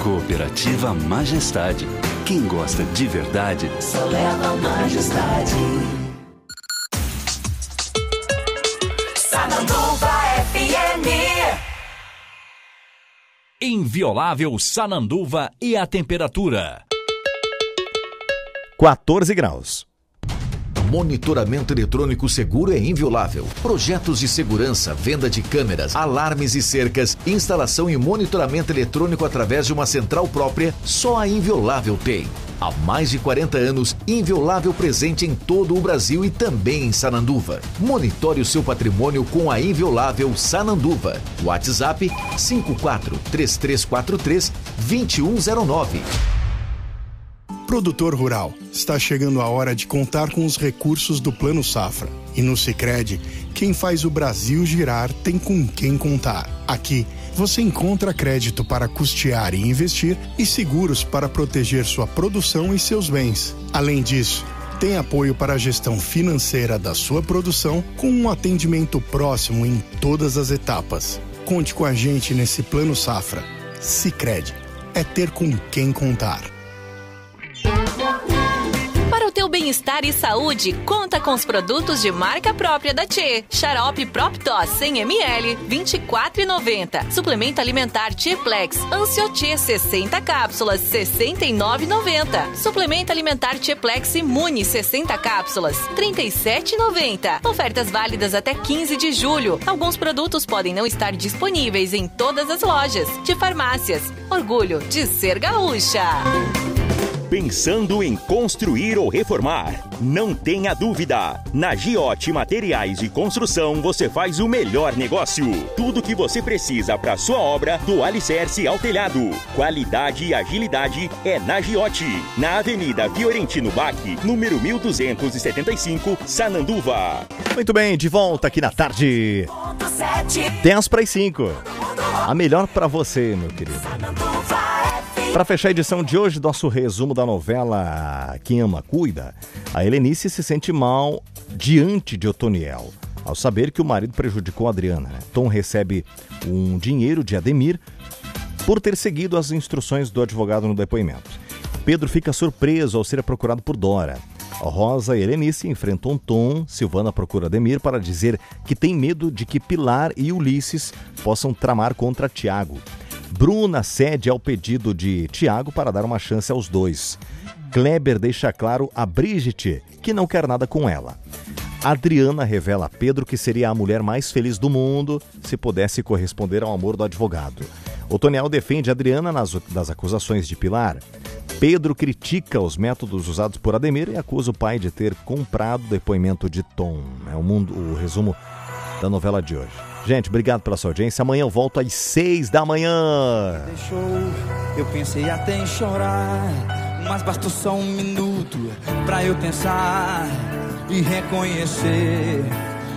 Cooperativa Majestade. Quem gosta de verdade, só leva Majestade. Sananduva FM. Inviolável Sananduva e a temperatura. 14 graus. Monitoramento eletrônico seguro é inviolável. Projetos de segurança, venda de câmeras, alarmes e cercas, instalação e monitoramento eletrônico através de uma central própria, só a Inviolável tem. Há mais de 40 anos, Inviolável presente em todo o Brasil e também em Sananduva. Monitore o seu patrimônio com a Inviolável Sananduva. WhatsApp 54-3343-2109. Produtor rural, está chegando a hora de contar com os recursos do Plano Safra. E no Sicredi, quem faz o Brasil girar tem com quem contar. Aqui, você encontra crédito para custear e investir e seguros para proteger sua produção e seus bens. Além disso, tem apoio para a gestão financeira da sua produção com um atendimento próximo em todas as etapas. Conte com a gente nesse Plano Safra. Sicredi, é ter com quem contar. Para o teu bem-estar e saúde, conta com os produtos de marca própria da Tchê. Xarope Proptos 100 ml, R$ 24,90. Suplemento alimentar Tchê-Plex Ancio-Tchê 60 cápsulas, R$ 69,90. Suplemento alimentar Tchê-Plex Imune 60 cápsulas, R$ 37,90. Ofertas válidas até 15 de julho. Alguns produtos podem não estar disponíveis em todas as lojas de farmácias. Orgulho de ser gaúcha. Pensando em construir ou reformar? Não tenha dúvida! Na Giote Materiais de Construção você faz o melhor negócio. Tudo que você precisa para sua obra, do alicerce ao telhado. Qualidade e agilidade é na Giote. Na Avenida Fiorentino Bach, número 1275, Sananduva. Muito bem, de volta aqui na tarde. 10:05. A melhor para você, meu querido. Para fechar a edição de hoje, nosso resumo da novela Quem Ama Cuida, a Helenice se sente mal diante de Otoniel, ao saber que o marido prejudicou a Adriana. Tom recebe um dinheiro de Ademir por ter seguido as instruções do advogado no depoimento. Pedro fica surpreso ao ser procurado por Dora. Rosa e Helenice enfrentam Tom. Silvana procura Ademir para dizer que tem medo de que Pilar e Ulisses possam tramar contra Tiago. Bruna cede ao pedido de Tiago para dar uma chance aos dois. Kleber deixa claro a Brigitte que não quer nada com ela. Adriana revela a Pedro que seria a mulher mais feliz do mundo se pudesse corresponder ao amor do advogado. Otoniel defende Adriana das acusações de Pilar. Pedro critica os métodos usados por Ademir e acusa o pai de ter comprado o depoimento de Tom. É o resumo da novela de hoje. Gente, obrigado pela sua audiência. Amanhã eu volto às 6 da manhã. Deixou, eu pensei até em chorar, mas bastou só um minuto pra eu pensar e reconhecer